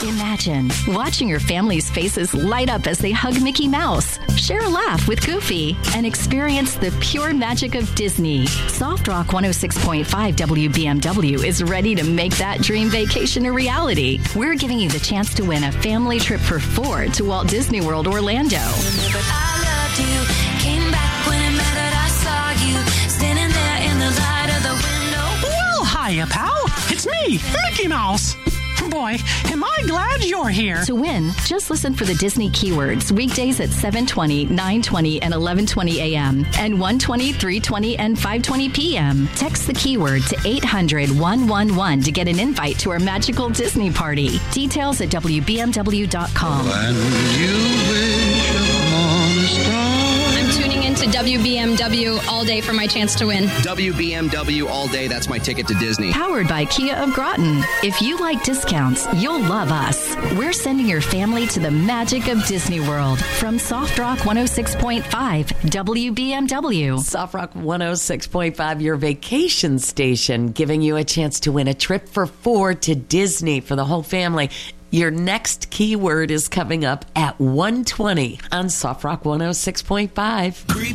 Imagine watching your family's faces light up as they hug Mickey Mouse, share a laugh with Goofy, and experience the pure magic of Disney. Soft Rock 106.5 WBMW is ready to make that dream vacation a reality. We're giving you the chance to win a family trip for 4 to Walt Disney World Orlando. But I loved you, came back when it mattered, I saw you, standing there in the light of the window. Well, hiya, pal. It's me, Mickey Mouse. Boy, am I glad you're here. To win, just listen for the Disney keywords weekdays at 7:20, 9:20, and 11:20 a.m. and 1:20, 3:20, and 5:20 p.m. Text the keyword to 800-111 to get an invite to our magical Disney party. Details at WBMW.com. And you wish upon a star. I'm tuning into WBMW all day for my chance to win. WBMW all day. That's my ticket to Disney. Powered by Kia of Groton. If you like discounts, you'll love us. We're sending your family to the magic of Disney World from Soft Rock 106.5 WBMW. Soft Rock 106.5, your vacation station, giving you a chance to win a trip for 4 to Disney for the whole family. Your next keyword is coming up at 1:20 on Soft Rock 106.5.